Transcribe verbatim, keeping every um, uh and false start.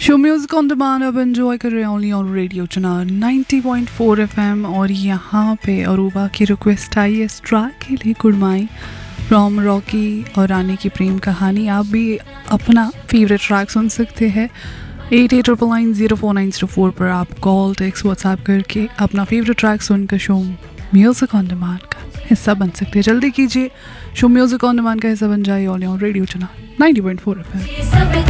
Show music on demand अब enjoy कर रहे हैं only on radio Chunar ninety point four FM. और यहाँ पे अरूबा की रिक्वेस्ट आई है इस ट्रैक के लिए गुडमाई फ्रॉम रॉकी और रानी की प्रेम कहानी। आप भी अपना फेवरेट ट्रैक सुन सकते हैं eight eight triple nine zero four nine zero four पर। आप कॉल टेक्स्ट व्हाट्सएप करके अपना फेवरेट ट्रैक सुनकर शो म्यूजिक ऑन डिमांड का हिस्सा बन सकते हैं। जल्दी कीजिए, शो म्यूजिक ऑन डिमांड का हिस्सा बन जाए on radio Chunar ninety point four FM.